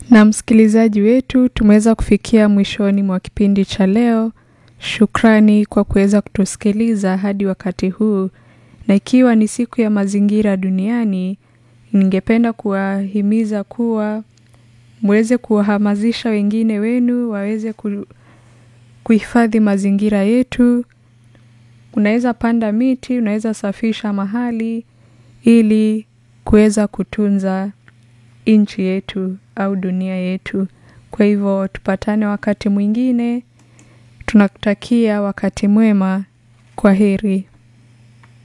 Na msikilizaji wetu, tumeweza kufikia mwishoni mwa kipindi cha leo. Shukrani kwa kuweza kutusikiliza hadi wakati huu. Na ikiwa ni siku ya mazingira duniani, ningependa kuwahimiza kuwa muweze kuwahamasisha wengine wenu waweze kuhifadhi mazingira yetu. Unaweza panda miti, unaweza safisha mahali ili kuweza kutunza nchi yetu au dunia yetu. Kwa hivyo tupatane wakati mwingine. Tunakutakia wakati mwema. Kwaheri.